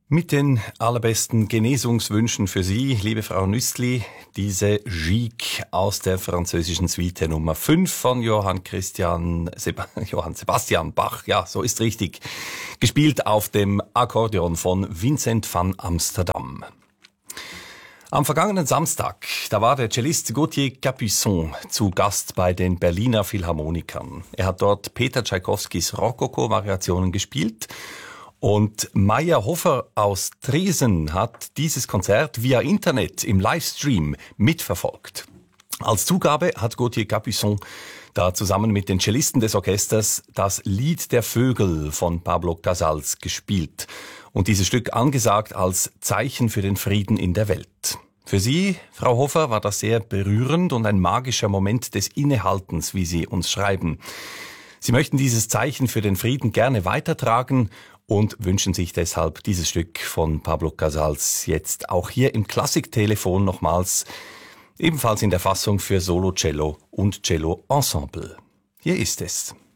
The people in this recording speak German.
Mit den allerbesten Genesungswünschen für Sie, liebe Frau Nüstli, diese Gigue aus der französischen Suite Nummer 5 von Johann Sebastian Bach. Ja, so ist richtig. Gespielt auf dem Akkordeon von Vincent van Amsterdam. Am vergangenen Samstag, da war der Cellist Gauthier Capuçon zu Gast bei den Berliner Philharmonikern. Er hat dort Peter Tschaikowskis Rokoko-Variationen gespielt. Und Meier Hofer aus Dresden hat dieses Konzert via Internet im Livestream mitverfolgt. Als Zugabe hat Gauthier Capuçon da zusammen mit den Cellisten des Orchesters das Lied der Vögel von Pablo Casals gespielt und dieses Stück angesagt als Zeichen für den Frieden in der Welt. Für Sie, Frau Hofer, war das sehr berührend und ein magischer Moment des Innehaltens, wie Sie uns schreiben. Sie möchten dieses Zeichen für den Frieden gerne weitertragen und wünschen sich deshalb dieses Stück von Pablo Casals jetzt auch hier im Klassiktelefon nochmals, ebenfalls in der Fassung für Solo Cello und Cello Ensemble. Hier ist es.